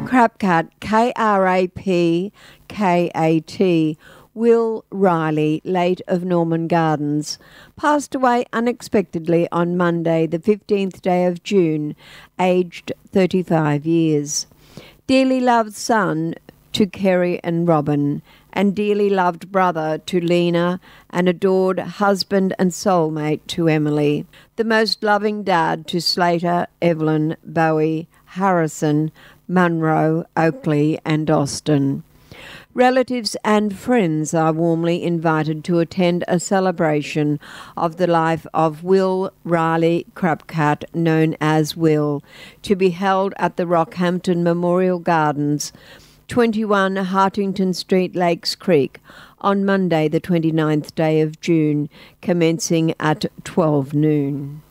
Krapkat, Krapkat, Will Riley, late of Norman Gardens, passed away unexpectedly on Monday, the 15th day of June, aged 35 years. Dearly loved son to Kerry and Robin, and dearly loved brother to Lena, and adored husband and soulmate to Emily. The most loving dad to Slater, Evelyn, Bowie, Harrison, Munro, Oakley and Austin. Relatives and friends are warmly invited to attend a celebration of the life of Will Riley Krapkat, known as Will, to be held at the Rockhampton Memorial Gardens, 21 Hartington Street, Lakes Creek, on Monday the 29th day of June, commencing at 12 noon.